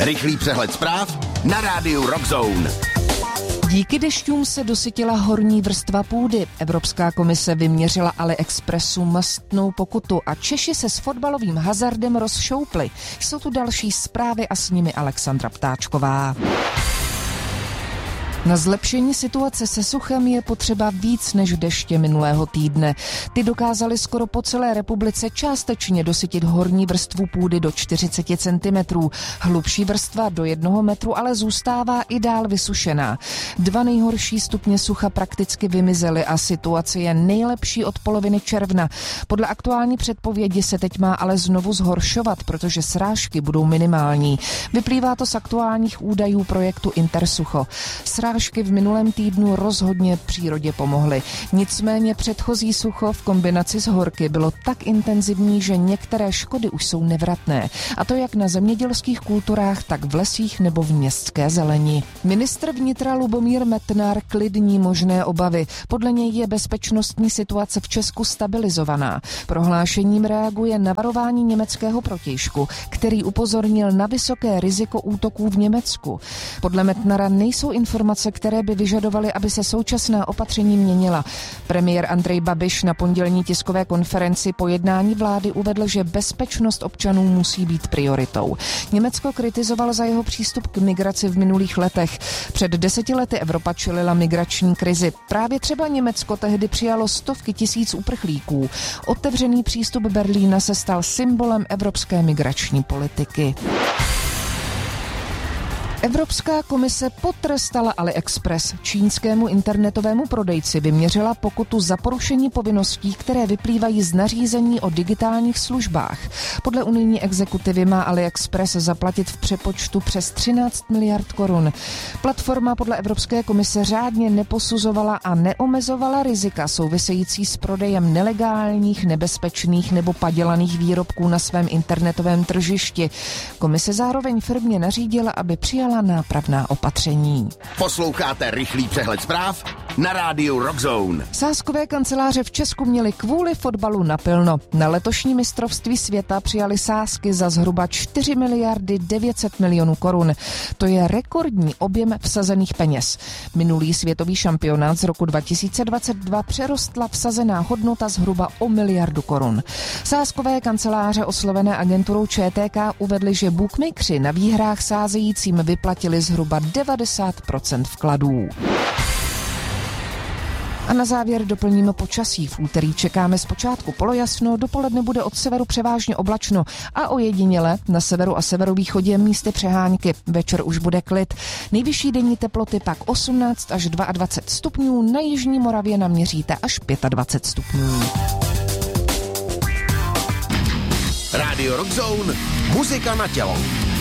Rychlý přehled zpráv na rádiu Rock Zone. Díky dešťům se dosytila horní vrstva půdy. Evropská komise vyměřila AliExpressu mastnou pokutu a Češi se s fotbalovým hazardem rozšoupli. Jsou tu další zprávy a s nimi Alexandra Ptáčková. Na zlepšení situace se suchem je potřeba víc než deště minulého týdne. Ty dokázaly skoro po celé republice částečně dosytit horní vrstvu půdy do 40 cm. Hlubší vrstva do 1 metru ale zůstává i dál vysušená. 2 nejhorší stupně sucha prakticky vymizely a situace je nejlepší od poloviny června. Podle aktuální předpovědi se teď má ale znovu zhoršovat, protože srážky budou minimální. Vyplývá to z aktuálních údajů projektu Intersucho. Srážky v minulém týdnu rozhodně přírodě pomohly. Nicméně předchozí sucho v kombinaci s horky bylo tak intenzivní, že některé škody už jsou nevratné. A to jak na zemědělských kulturách, tak v lesích nebo v městské zeleni. Ministr vnitra Lubomír Metnar klidní možné obavy. Podle něj je bezpečnostní situace v Česku stabilizovaná. Prohlášením reaguje na varování německého protějšku, který upozornil na vysoké riziko útoků v Německu. Podle Metnara nejsou informace, které by vyžadovaly, aby se současná opatření měnila. Premiér Andrej Babiš na pondělní tiskové konferenci po jednání vlády uvedl, že bezpečnost občanů musí být prioritou. Německo kritizoval za jeho přístup k migraci v minulých letech. Před 10 lety Evropa čelila migrační krizi. Právě třeba Německo tehdy přijalo stovky tisíc uprchlíků. Otevřený přístup Berlína se stal symbolem evropské migrační politiky. Evropská komise potrestala AliExpress. Čínskému internetovému prodejci vyměřila pokutu za porušení povinností, které vyplývají z nařízení o digitálních službách. Podle unijní exekutivy má AliExpress zaplatit v přepočtu přes 13 miliard korun. Platforma podle Evropské komise řádně neposuzovala a neomezovala rizika související s prodejem nelegálních, nebezpečných nebo padělaných výrobků na svém internetovém tržišti. Komise zároveň firmě nařídila, aby přijala nápravná opatření. Posloucháte rychlý přehled zpráv na rádiu Rock Zone. Sázkové kanceláře v Česku měly kvůli fotbalu napilno. Na letošní mistrovství světa přijali sázky za zhruba 4 miliardy 900 milionů korun. To je rekordní objem vsazených peněz. Minulý světový šampionát z roku 2022 přerostla vsazená hodnota zhruba o miliardu korun. Sázkové kanceláře oslovené agenturou ČTK uvedly, že bookmakeri na výhrách sázejícím vyplatili zhruba 90% vkladů. A na závěr doplníme počasí. V úterý čekáme zpočátku polojasno, dopoledne bude od severu převážně oblačno a ojediněle na severu a severovýchodě místy přehánky. Večer už bude klid. Nejvyšší denní teploty pak 18 až 22 stupňů, na jižní Moravě naměříte až 25 stupňů. Radio Rock Zone, muzika na tělo.